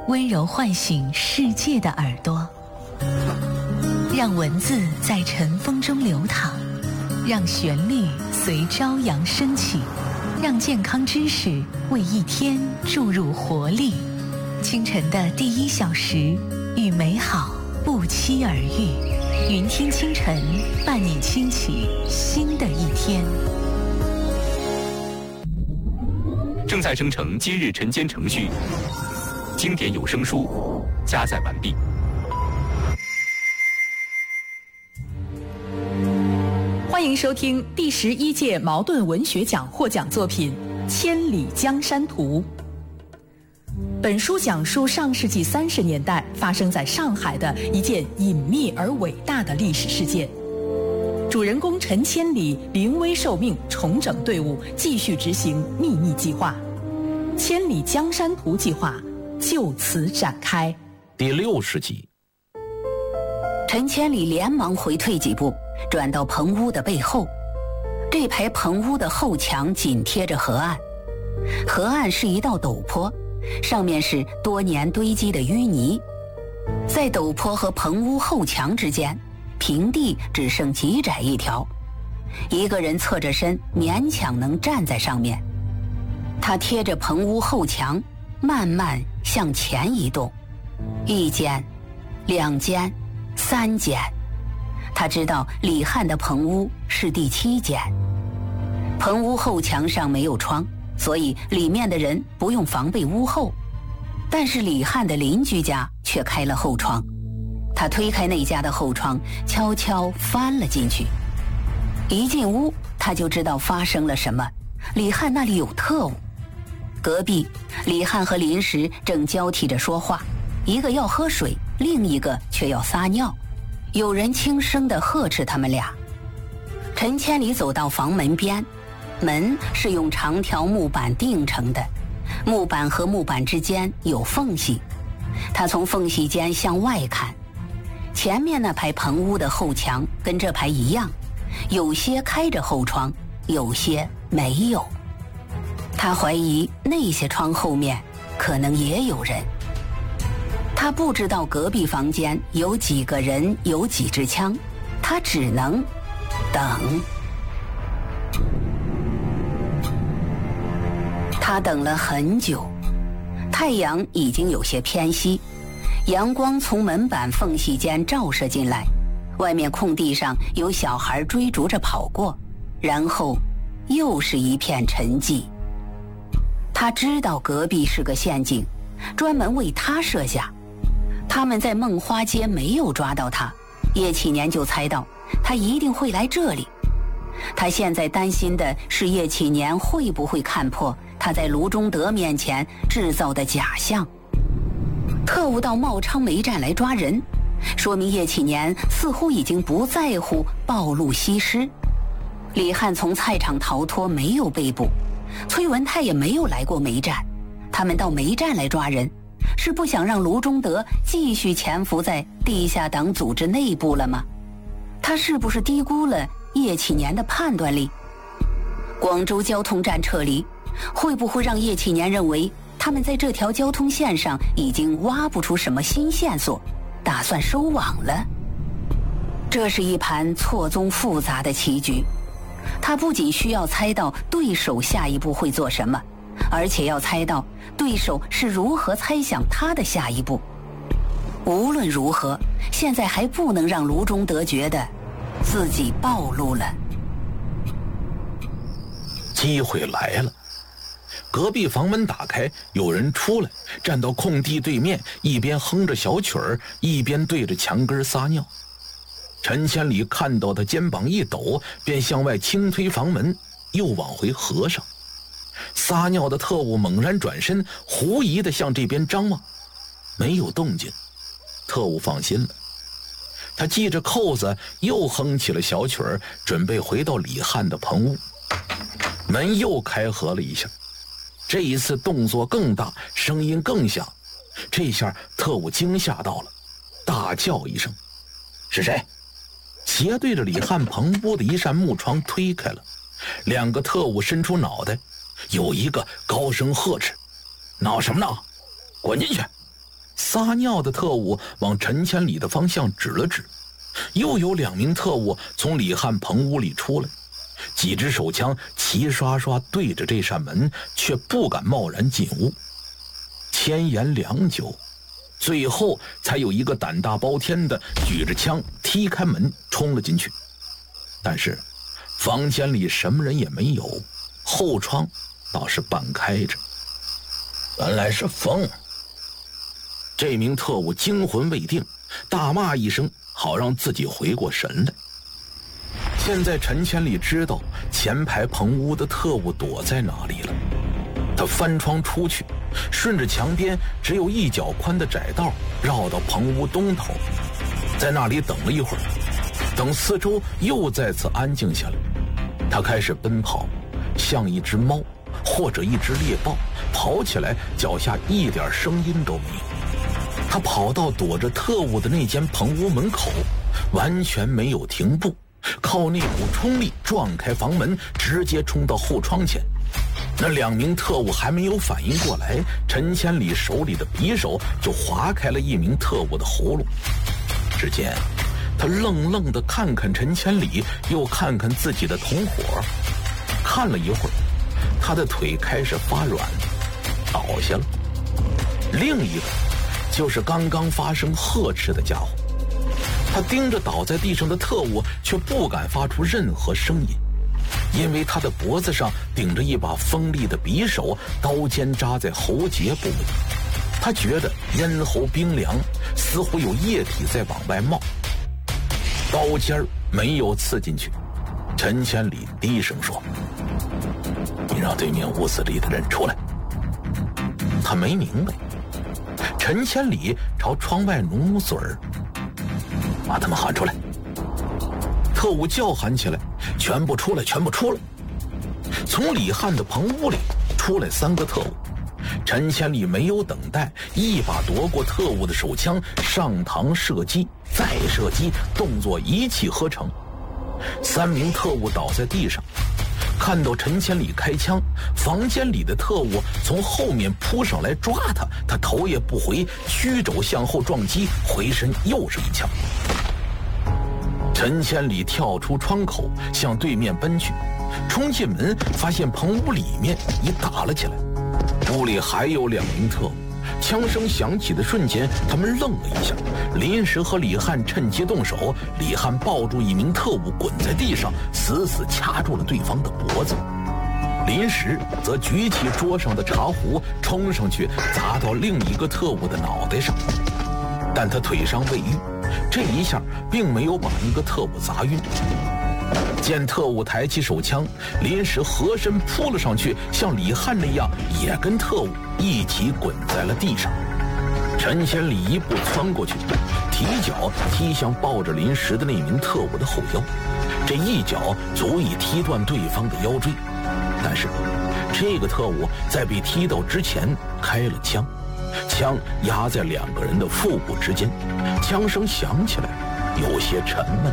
温柔唤醒世界的耳朵，让文字在尘封中流淌，让旋律随朝阳升起，让健康知识为一天注入活力。清晨的第1小时，与美好不期而遇。云听清晨，伴你轻启新的一天。 正在生成今日晨间程序，经典有声书加载完毕。 欢迎收听第11届茅盾文学奖获奖作品《千里江山图》。本书讲述上世纪30年代发生在上海的一件隐秘而伟大的历史事件。主人公陈千里临危受命，重整队伍，继续执行秘密计划。千里江山图计划就此展开。 第60集。 陈千里连忙回退几步，转到棚屋的背后。这排棚屋的后墙紧贴着河岸，河岸是一道陡坡，上面是多年堆积的淤泥。在陡坡和棚屋后墙之间，平地只剩极窄一条，一个人侧着身，勉强能站在上面。他贴着棚屋后墙，慢慢向前移动，1间、2间、3间。他知道李汉的棚屋是第7间。棚屋后墙上没有窗，所以里面的人不用防备屋后。但是李汉的邻居家却开了后窗，他推开那家的后窗，悄悄翻了进去。一进屋，他就知道发生了什么。李汉那里有特务。隔壁，李汉和林石正交替着说话，一个要喝水，另一个却要撒尿。有人轻声地呵斥他们俩。陈千里走到房门边，门是用长条木板钉成的，木板和木板之间有缝隙。他从缝隙间向外看，前面那排棚屋的后墙跟这排一样，有些开着后窗，有些没有。他怀疑那些窗后面可能也有人。他不知道隔壁房间有几个人，有几支枪，他只能等。他等了很久，太阳已经有些偏西，阳光从门板缝隙间照射进来，外面空地上有小孩追逐着跑过，然后又是一片沉寂。他知道隔壁是个陷阱，专门为他设下。他们在梦花街没有抓到他，叶启年就猜到他一定会来这里。他现在担心的是叶启年会不会看破他在卢中德面前制造的假象。特务到茂昌煤站来抓人，说明叶启年似乎已经不在乎暴露西施。李汉从菜场逃脱，没有被捕，崔文泰也没有来过煤站。他们到煤站来抓人，是不想让卢中德继续潜伏在地下党组织内部了吗？他是不是低估了叶启年的判断力？广州交通站撤离，会不会让叶启年认为他们在这条交通线上已经挖不出什么新线索，打算收网了？这是一盘错综复杂的棋局。他不仅需要猜到对手下一步会做什么，而且要猜到对手是如何猜想他的下一步。无论如何，现在还不能让卢中德觉得自己暴露了。 机会来了，隔壁房门打开，有人出来，站到空地对面，一边哼着小曲儿，一边对着墙根撒尿。陈千里看到他肩膀一抖，便向外轻推房门，又往回合上。撒尿的特务猛然转身，狐疑地向这边张望，没有动静。特务放心了，他系着扣子，又哼起了小曲儿，准备回到李汉的棚屋。门又开合了一下，这一次动作更大，声音更响。这下特务惊吓到了，大叫一声：“是谁？”斜对着李汉棚屋的一扇木窗推开了。2个特务伸出脑袋，有一个高声呵斥：“闹什么闹？滚进去！” 撒尿的特务往陈千里的方向指了指，又有2名特务从李汉棚屋里出来，几支手枪齐刷刷对着这扇门，却不敢贸然进屋。千言良久，最后才有一个胆大包天的举着枪踢开门冲了进去。但是房间里什么人也没有，后窗倒是半开着。原来是风。这名特务惊魂未定，大骂一声，好让自己回过神来。现在陈千里知道前排棚屋的特务躲在哪里了。他翻窗出去，顺着墙边只有1脚宽的窄道绕到棚屋东头，在那里等了一会儿，等四周又再次安静下来，他开始奔跑，像一只猫或者一只猎豹，跑起来脚下一点声音都没有。他跑到躲着特务的那间棚屋门口，完全没有停步，靠那股冲力撞开房门，直接冲到后窗前。那2名特务还没有反应过来，陈千里手里的匕首就划开了1名特务的喉咙。只见他愣愣地看看陈千里，又看看自己的同伙，看了一会儿，他的腿开始发软，倒下了。另一个就是刚刚发生呵斥的家伙，他盯着倒在地上的特务，却不敢发出任何声音，因为他的脖子上顶着一把锋利的匕首，刀尖扎在喉结部位。他觉得咽喉冰凉，似乎有液体在往外冒。刀尖没有刺进去。陈千里低声说：“你让对面屋子里的人出来。”他没明白。陈千里朝窗外努努嘴儿：“把他们喊出来。”特务叫喊起来：“全部出来，全部出来！”从李汉的棚屋里出来3个特务。陈千里没有等待，一把夺过特务的手枪，上膛射击，再射击，动作一气呵成。3名特务倒在地上，看到陈千里开枪，房间里的特务从后面扑上来抓他，他头也不回，曲肘向后撞击，回身又是一枪。陈千里跳出窗口向对面奔去，冲进门发现棚屋里面已打了起来，屋里还有2名特务。枪声响起的瞬间，他们愣了一下。临时和李汉趁机动手，李汉抱住1名特务滚在地上，死死掐住了对方的脖子。临时则举起桌上的茶壶冲上去砸到另一个特务的脑袋上，但他腿伤未愈，这一下并没有把那个特务砸晕。见特务抬起手枪，临时合身扑了上去，像李汉那样也跟特务一起滚在了地上。陈千里一步窜过去，提脚踢向抱着临时的那名特务的后腰，这一脚足以踢断对方的腰椎。但是这个特务在被踢到之前开了枪，枪压在2个人的腹部之间，枪声响起来有些沉闷。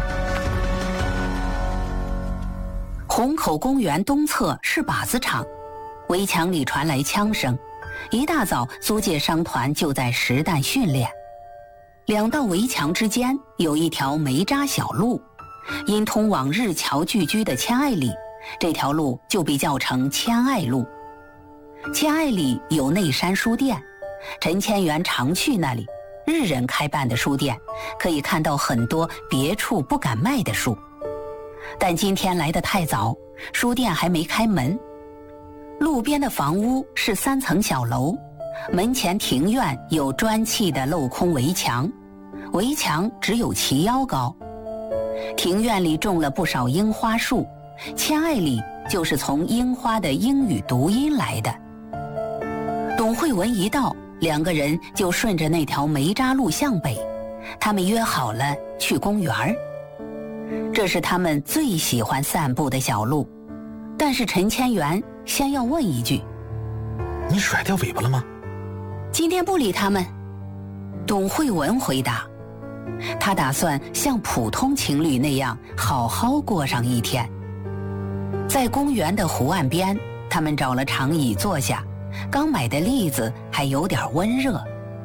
虹口公园东侧是靶子场，围墙里传来枪声。一大早，租界商团就在实弹训练。2道围墙之间有一条煤渣小路，因通往日侨聚居的千爱里，这条路就被叫成千爱路。千爱里有内山书店，陈千元常去那里，日人开办的书店，可以看到很多别处不敢卖的书。但今天来得太早，书店还没开门。路边的房屋是3层小楼，门前庭院有砖砌的镂空围墙，围墙只有齐腰高。庭院里种了不少樱花树，千爱里就是从樱花的英语读音来的。董慧文一到，2个人就顺着那条煤渣路向北，他们约好了去公园儿。这是他们最喜欢散步的小路，但是陈千元先要问一句：“ 你甩掉尾巴了吗？” 今天不理他们。董慧文回答，他打算像普通情侣那样好好过上一天。在公园的湖岸边，他们找了长椅坐下，刚买的栗子还有点温热。